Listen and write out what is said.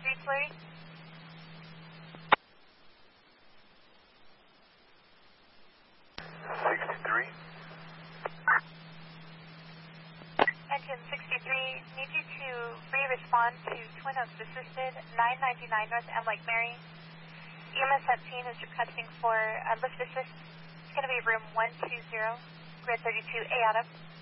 63 Flurry. Engine 63, need you to re-respond to Twin Oaks Assisted, 999 North M Lake Mary. EMS at scene is requesting for a lift assist. It's going to be room 120, grid 32, A out of.